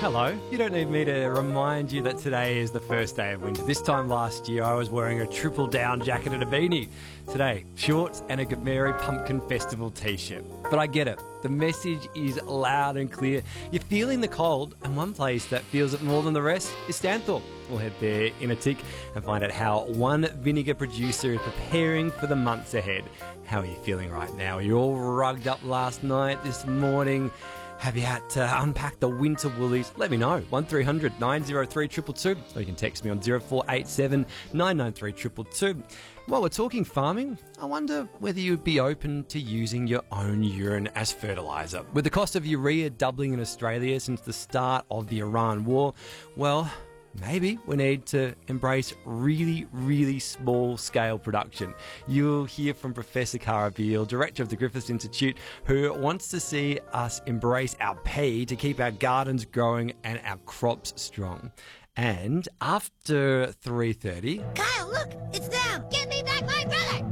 Hello. You don't need me to remind you that today is the first day of winter. This time last year, I was wearing a triple down jacket and a beanie. Today, shorts and a Gmeri Pumpkin Festival t-shirt. But I get it. The message is loud and clear. You're feeling the cold, and one place that feels it more than the rest is Stanthorpe. We'll head there in a tick and find out how one vinegar producer is preparing for the months ahead. How are you feeling right now? Are you all rugged up last night, this morning? Have you had to unpack the winter woolies? Let me know. 1300 903 222. Or you can text me on 0487 993 222. While we're talking farming, I wonder whether you'd be open to using your own urine as fertiliser. With the cost of urea doubling in Australia since the start of the Iran war, well, maybe we need to embrace really, really small-scale production. You'll hear from Professor Cara Beale, Director of the Griffiths Institute, who wants to see us embrace our pea to keep our gardens growing and our crops strong. And after 3:30... Kyle, look! It's them! Give me back my brother!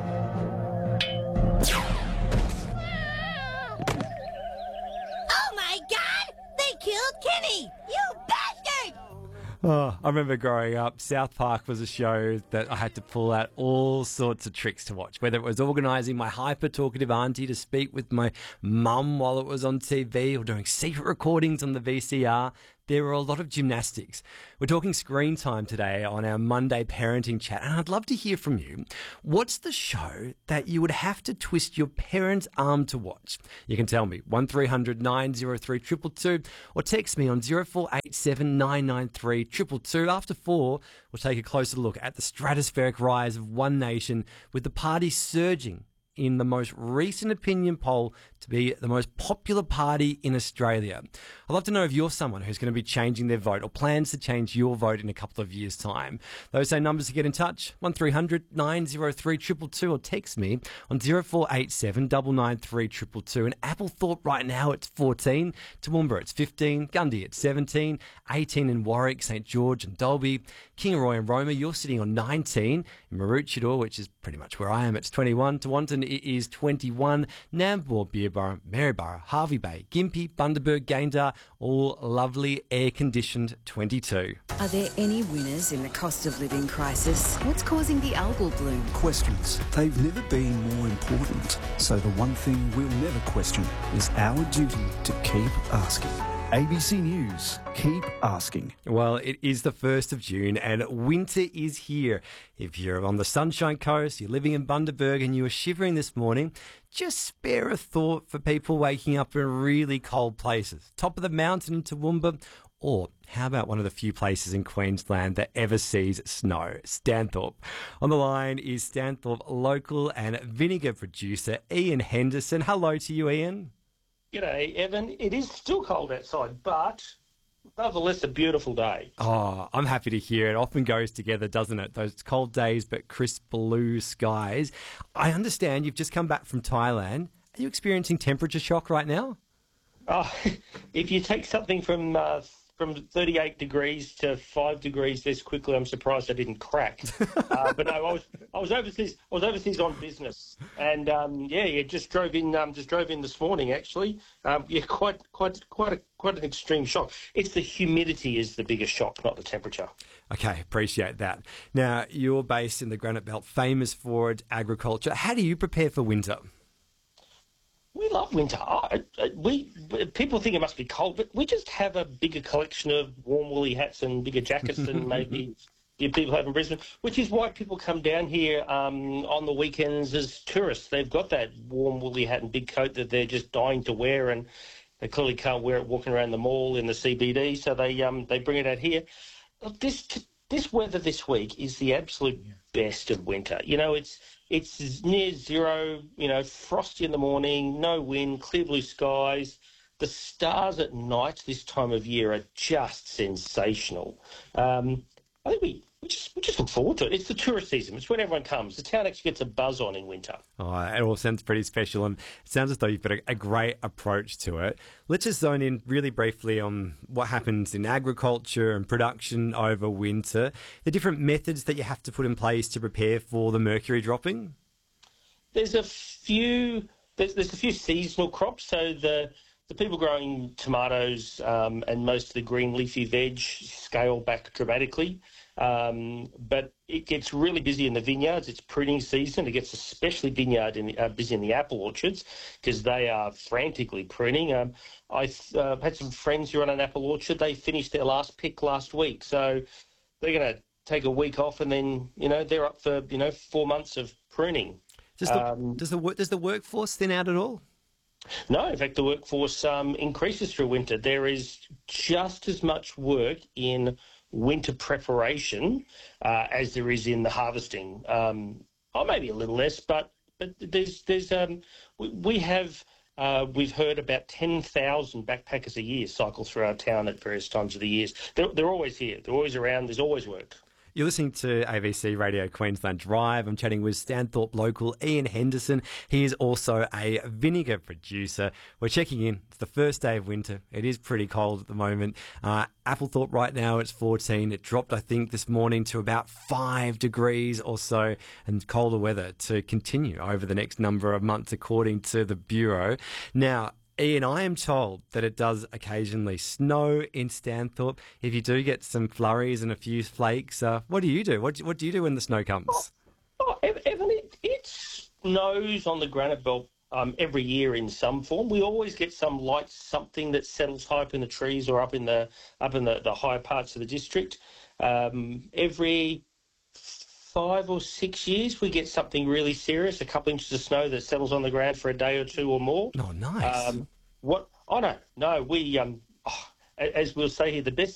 Oh my God! They killed Kenny! You bastard! Oh, I remember growing up, South Park was a show that I had to pull out all sorts of tricks to watch, whether it was organising my hyper-talkative auntie to speak with my mum while it was on TV or doing secret recordings on the VCR. There were a lot of gymnastics. We're talking screen time today on our Monday parenting chat, and I'd love to hear from you. What's the show that you would have to twist your parents' arm to watch? You can tell me, 1300 903 222, or text me on 0487 993 222. After 4, we'll take a closer look at the stratospheric rise of One Nation, with the party surging in the most recent opinion poll to be the most popular party in Australia. I'd love to know if you're someone who's going to be changing their vote or plans to change your vote in a couple of years' time. Those same numbers to get in touch, 1300 903 222, or text me on 0487 993 222. In Applethorpe right now it's 14, Toowoomba it's 15, Gundy it's 17, 18 in Warwick, St George and Dalby, Kingaroy and Roma, you're sitting on 19, in Maroochydore, which is pretty much where I am, it's 21, Tewantin it is 21, Nambour, Beerborough, Maryborough, Harvey Bay, Gympie, Bundaberg, Gayndah, all lovely air-conditioned 22. Are there any winners in the cost of living crisis? What's causing the algal bloom? Questions. They've never been more important. So the one thing we'll never question is our duty to keep asking. ABC News, keep asking. Well, it is the 1st of June and winter is here. If you're on the Sunshine Coast, you're living in Bundaberg and you were shivering this morning, just spare a thought for people waking up in really cold places. Top of the mountain in Toowoomba, or how about one of the few places in Queensland that ever sees snow, Stanthorpe. On the line is Stanthorpe local and vinegar producer Ian Henderson. Hello to you, Ian. G'day, Evan. It is still cold outside, but nonetheless a beautiful day. Oh, I'm happy to hear it. Often goes together, doesn't it? Those cold days but crisp blue skies. I understand you've just come back from Thailand. Are you experiencing temperature shock right now? Oh, if you take something from 38 degrees to 5 degrees this quickly, I'm surprised I didn't crack. But no, I was overseas. I was overseas on business, and just drove in this morning. Actually, quite an extreme shock. It's the humidity is the biggest shock, not the temperature. Okay, appreciate that. Now, you're based in the Granite Belt, famous for its agriculture. How do you prepare for winter? We love winter. People think it must be cold, but we just have a bigger collection of warm woolly hats and bigger jackets than maybe people have in Brisbane, which is why people come down here on the weekends as tourists. They've got that warm woolly hat and big coat that they're just dying to wear, and they clearly can't wear it walking around the mall in the CBD, so they bring it out here. Look, this weather this week is the absolute best of winter. You know, it's near zero, frosty in the morning, no wind, clear blue skies. The stars at night this time of year are just sensational. I think we just look forward to it. It's the tourist season. It's when everyone comes. The town actually gets a buzz on in winter. Oh, it all sounds pretty special, and it sounds as though you've got a great approach to it. Let's just zone in really briefly on what happens in agriculture and production over winter, the different methods that you have to put in place to prepare for the mercury dropping. There's a few seasonal crops. So the the people growing tomatoes and most of the green leafy veg scale back dramatically. But it gets really busy in the vineyards. It's pruning season. It gets especially busy in the apple orchards because they are frantically pruning. I've had some friends who run an apple orchard. They finished their last pick last week. So they're going to take a week off and then, they're up for, 4 months of pruning. Does the workforce thin out at all? No, in fact, the workforce increases through winter. There is just as much work in winter preparation as there is in the harvesting. Maybe a little less, but there's we've heard about 10,000 backpackers a year cycle through our town at various times of the years. They're always here. They're always around. There's always work. You're listening to ABC Radio Queensland Drive. I'm chatting with Stanthorpe local Ian Henderson. He is also a vinegar producer. We're checking in. It's the first day of winter. It is pretty cold at the moment. Applethorpe right now, it's 14. It dropped, I think, this morning to about 5 degrees or so, and colder weather to continue over the next number of months, according to the Bureau. Now, Ian, I am told that it does occasionally snow in Stanthorpe. If you do get some flurries and a few flakes, what do you do? What do you do when the snow comes? Evan, it snows on the granite belt every year in some form. We always get some light something that settles high up in the trees or up in the higher parts of the district. Every 5 or 6 years, we get something really serious, a couple inches of snow that settles on the ground for a day or two or more. Oh, nice. No. We, as we'll say here, the best